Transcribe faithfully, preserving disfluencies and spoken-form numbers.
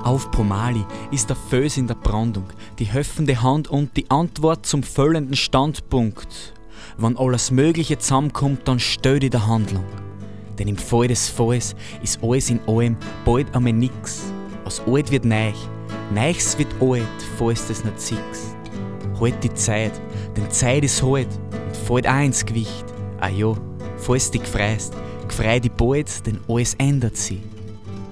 Auf Promali ist der Föß in der Brandung, die helfende Hand und die Antwort zum füllenden Standpunkt. Wenn alles Mögliche zusammenkommt, dann stell dich der Handlung. Denn im Fall des Falls ist alles in allem bald einmal nix. Aus alt wird neich, neichs wird alt, falls das nicht siehst. Halt die Zeit, denn Zeit ist halt und fällt auch ins Gewicht. Ah ja, falls dich gefreist, gefreu dich bald, denn alles ändert sich.